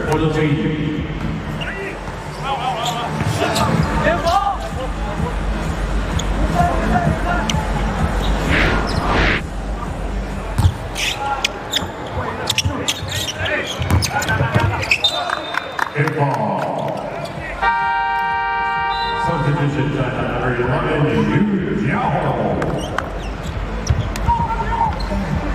for the team. Substitution time, number 11, Yu Jiao.